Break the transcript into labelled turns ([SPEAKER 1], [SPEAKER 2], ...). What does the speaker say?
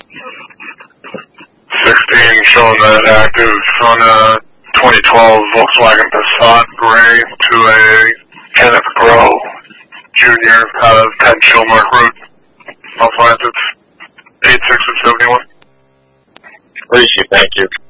[SPEAKER 1] 16 showing that active on a 2012 Volkswagen Passat gray to a Kenneth Grow Jr. out of 10 Shillmark Road, Los Angeles, 86 and 71.
[SPEAKER 2] Appreciate it, thank you.